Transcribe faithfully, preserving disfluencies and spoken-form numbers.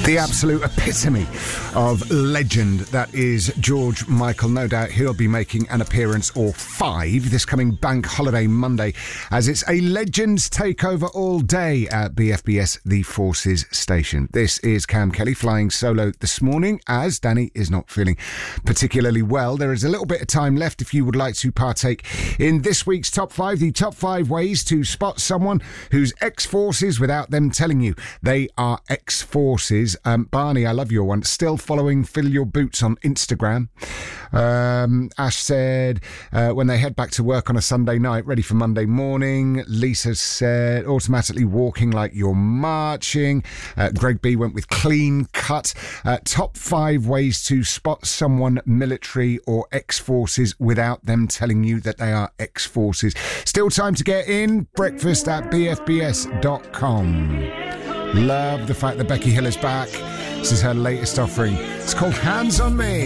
The absolute epitome of legend, that is George Michael. No doubt he'll be making an appearance or five this coming Bank Holiday Monday, as it's a Legends takeover all day at B F B S The Forces station. This is Cam Kelly flying solo this morning as Danny is not feeling particularly well. There is a little bit of time left if you would like to partake in this week's Top five, the top five ways to spot someone who's ex-forces without them telling you they are ex-forces. Um, Barney, I love your one. Still following Fill Your Boots on Instagram. Um, Ash said, uh, when they head back to work on a Sunday night, ready for Monday morning. Lisa said, automatically walking like you're marching. Uh, Greg B went with clean cut. Uh, top five ways to spot someone military or ex-forces without them telling you that they are ex-forces. Still time to get in. Breakfast at b f b s dot com. Love the fact that Becky Hill is back. This is her latest offering. It's called Hands on Me.